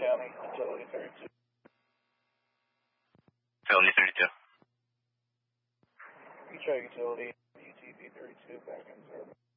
County, Utility 32. Utility 32. Detroit Utility, UTV 32, back in service.